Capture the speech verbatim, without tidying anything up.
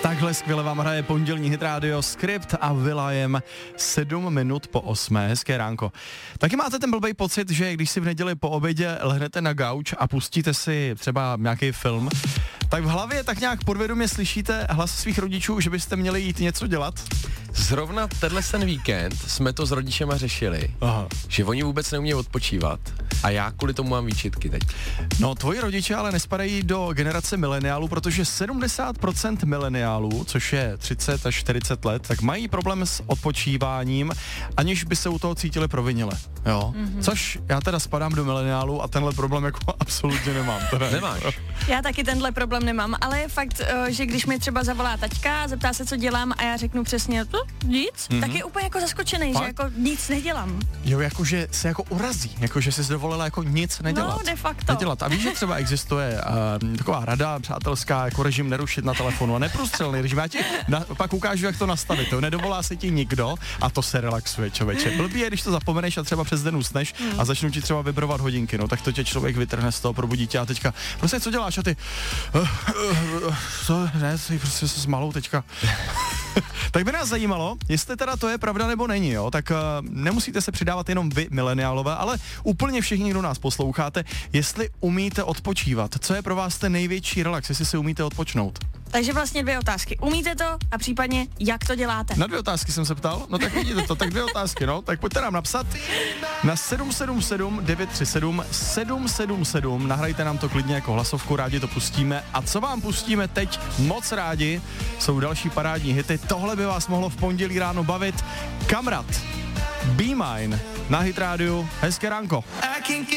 Takhle skvěle vám hraje pondělní Hit Radio Script a Will.i.am sedm minut po osmé. Hezké ránko. Taky máte ten blbej pocit, že když si v neděli po obědě lehnete na gauč a pustíte si třeba nějaký film, tak v hlavě tak nějak podvědomě slyšíte hlas svých rodičů, že byste měli jít něco dělat? Zrovna tenhle ten víkend jsme to s rodičema řešili, Aha. že oni vůbec neumějí odpočívat a já kvůli tomu mám výčitky teď. No, tvoji rodiče ale nespadají do generace mileniálů, protože sedmdesát procent mileniálů, což je třicet až čtyřicet let, tak mají problém s odpočíváním, aniž by se u toho cítili provinile. Jo? Mm-hmm. Což já teda spadám do mileniálů a tenhle problém jako absolutně nemám. Teda. Nemáš? Já taky tenhle problém nemám, ale je fakt, že když mi třeba zavolá taťka, zeptá se, co dělám a já řeknu přesně, to nic, mm-hmm. tak je úplně jako zaskočený, fakt? Že jako nic nedělám. Jo, jakože se jako urazí, jakože jsi dovolila jako nic nedělat. No, de facto. Nedělat. A víš, že třeba existuje uh, taková rada přátelská, jako režim nerušit na telefonu a neprůstřelný režim. Já ti na, pak ukážu, jak to nastavit. To nedovolá se ti nikdo a to se relaxuje, člověče. Blbý je, když to zapomeneš a třeba přes den usneš mm. a začnou ti třeba vibrovat hodinky, no tak to tě člověk vytrhne z toho, probudí tě a teďka, prostě co děláš a ty, uh, uh, uh, co, ne, jsi prostě s malou teďka. Tak by nás zajímalo, jestli teda to je pravda nebo není, jo, tak uh, nemusíte se přidávat jenom vy, mileniálové, ale úplně všichni, kdo nás posloucháte, jestli umíte odpočívat. Co je pro vás ten největší relax, jestli si umíte odpočnout? Takže vlastně dvě otázky. Umíte to a případně jak to děláte? Na dvě otázky jsem se ptal, no tak vidíte to, tak dvě otázky, no, tak pojďte nám napsat na sedm sedm sedm devět tři sedm sedm sedm sedm, nahrajte nám to klidně jako hlasovku, rádi to pustíme a co vám pustíme teď moc rádi, jsou další parádní hity, tohle by vás mohlo v pondělí ráno bavit. Kamrat, Be Mine, na Hit Radio, hezké ránko.